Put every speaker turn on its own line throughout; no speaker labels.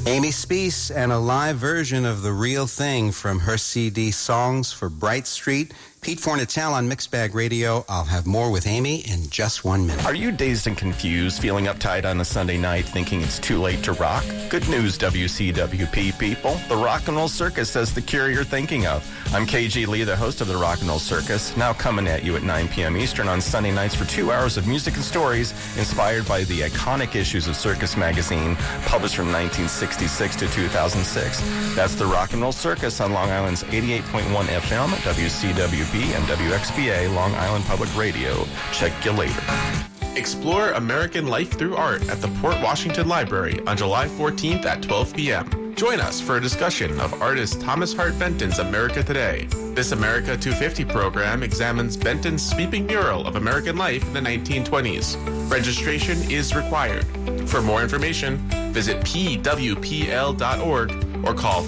Amy Speace and a live version of The Real Thing from her CD Songs for Bright Street. Pete Fornatale on Mixed Bag Radio. I'll have more with Amy in just 1 minute.
Are you dazed and confused, feeling uptight on a Sunday night, thinking it's too late to rock? Good news, WCWP people. The Rock and Roll Circus has the cure you're thinking of. I'm KG Lee, the host of the Rock and Roll Circus, now coming at you at 9 p.m. Eastern on Sunday nights for 2 hours of music and stories inspired by the iconic issues of Circus Magazine, published from 1966 to 2006. That's the Rock and Roll Circus on Long Island's 88.1 FM, WCWP, and WXBA, Long Island Public Radio. Check you later.
Explore American life through art at the Port Washington Library on July 14th at 12 p.m. Join us for a discussion of artist Thomas Hart Benton's America Today. This America 250 program examines Benton's sweeping mural of American life in the 1920s. Registration is required. For more information, visit pwpl.org or call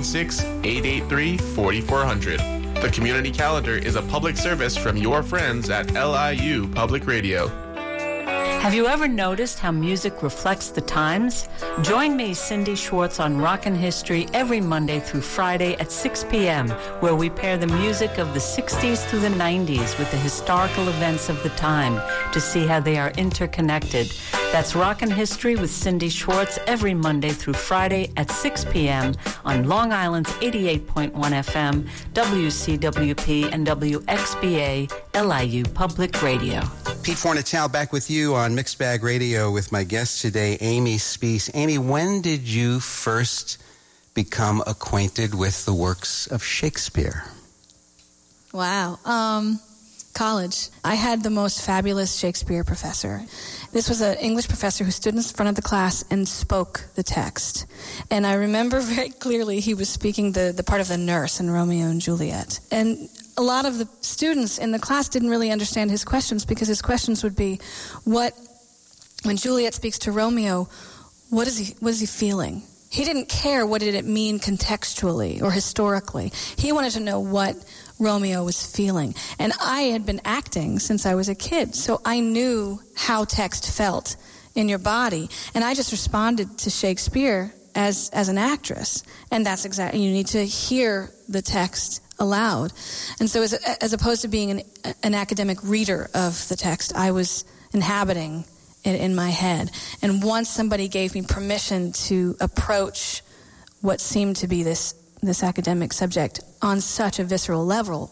516-883-4400. The community calendar is a public service from your friends at LIU Public Radio.
Have you ever noticed how music reflects the times? Join me, Cindy Schwartz, on Rockin' History every Monday through Friday at 6 p.m., where we pair the music of the 60s through the 90s with the historical events of the time to see how they are interconnected. That's Rockin' History with Cindy Schwartz every Monday through Friday at 6 p.m. on Long Island's 88.1 FM, WCWP, and WXBA, LIU Public Radio.
Pete Fornatale back with you on Mixed Bag Radio with my guest today, Amy Speace. Amy, when did you first become acquainted with the works of Shakespeare?
Wow. College. I had the most fabulous Shakespeare professor. This was an English professor who stood in front of the class and spoke the text. And I remember very clearly he was speaking the part of the nurse in Romeo and Juliet. And a lot of the students in the class didn't really understand his questions, because his questions would be, when Juliet speaks to Romeo, what is he feeling? He didn't care what did it mean contextually or historically. He wanted to know what Romeo was feeling. And I had been acting since I was a kid, so I knew how text felt in your body. And I just responded to Shakespeare as an actress. And that's exactly, you need to hear the text aloud. And so as opposed to being an academic reader of the text, I was inhabiting it in my head. And once somebody gave me permission to approach what seemed to be this academic subject on such a visceral level,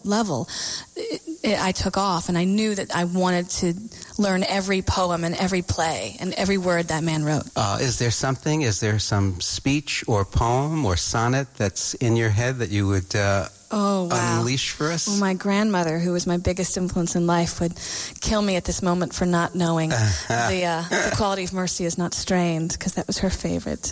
I took off, and I knew that I wanted to learn every poem and every play and every word that man wrote.
Is there some speech or poem or sonnet that's in your head that you would unleash for us?
Well, my grandmother, who was my biggest influence in life, would kill me at this moment for not knowing the quality of mercy is not strained, because that was her favorite.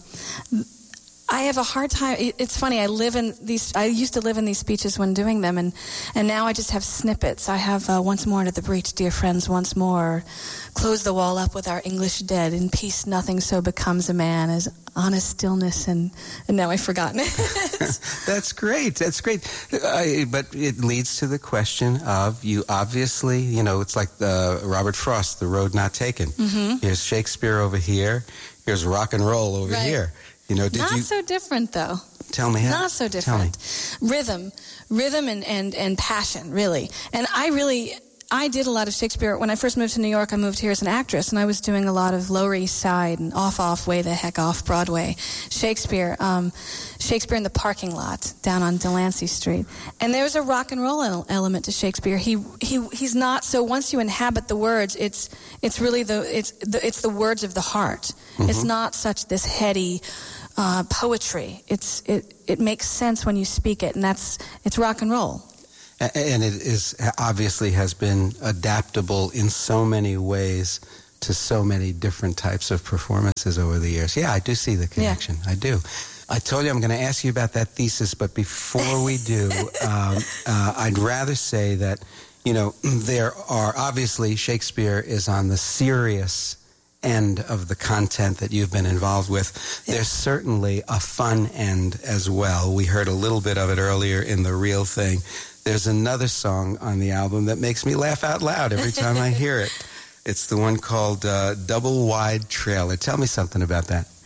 I have a hard time. It's funny. I used to live in these speeches when doing them, and now I just have snippets. I have once more to the breach, dear friends, once more. Close the wall up with our English dead. In peace, nothing so becomes a man as honest stillness. And now I've forgotten it.
That's great. But it leads to the question of, you obviously, it's like the Robert Frost, The Road Not Taken. Mm-hmm. Here's Shakespeare over here. Here's rock and roll over here.
So different, though.
Tell me how.
Not so different. Rhythm and passion, really. And I did a lot of Shakespeare. When I first moved to New York, I moved here as an actress, and I was doing a lot of Lower East Side and off, way the heck off Broadway Shakespeare. Shakespeare in the parking lot down on Delancey Street. And there's a rock and roll element to Shakespeare. He's not, so once you inhabit the words, it's really it's the words of the heart. Mm-hmm. It's not such this heady poetry. It makes sense when you speak it, and it's rock and roll.
And it is obviously has been adaptable in so many ways to so many different types of performances over the years. Yeah, I do see the connection. Yeah. I do. I told you I'm going to ask you about that thesis, but before we do, I'd rather say that, there are obviously Shakespeare is on the serious end of the content that you've been involved with. Yeah. There's certainly a fun end as well. We heard a little bit of it earlier in The Real Thing. There's another song on the album that makes me laugh out loud every time I hear it. It's the one called Double Wide Trailer. Tell me something about that.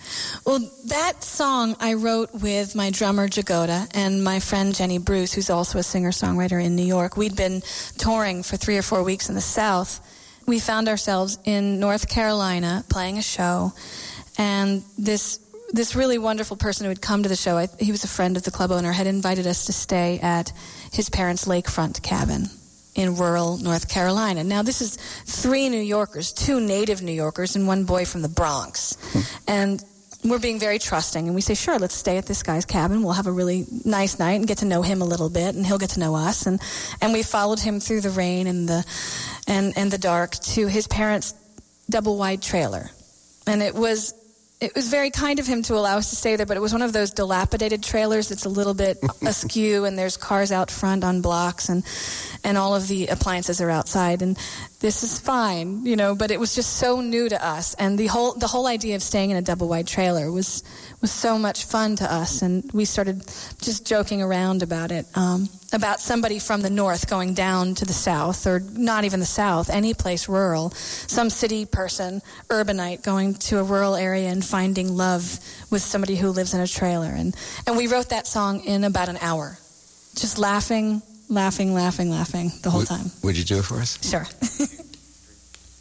Well, that song I wrote with my drummer, Jagoda, and my friend Jenny Bruce, who's also a singer-songwriter in New York. We'd been touring for 3 or 4 weeks in the South. We found ourselves in North Carolina playing a show, and this really wonderful person who had come to the show, he was a friend of the club owner, had invited us to stay at his parents' lakefront cabin in rural North Carolina. Now, this is 3 New Yorkers, 2 native New Yorkers, and 1 boy from the Bronx. And we're being very trusting, and we say, sure, let's stay at this guy's cabin. We'll have a really nice night and get to know him a little bit, and he'll get to know us. And we followed him through the rain and the dark to his parents' double-wide trailer. And it was very kind of him to allow us to stay there, but it was one of those dilapidated trailers that's a little bit askew, and there's cars out front on blocks, and all of the appliances are outside, and this is fine, but it was just so new to us, and the whole idea of staying in a double-wide trailer was so much fun to us, and we started just joking around about it, about somebody from the north going down to the south, or not even the south, any place rural, some city person, urbanite, going to a rural area and finding love with somebody who lives in a trailer. And we wrote that song in about an hour, just laughing the whole time.
Would you do it for us?
Sure.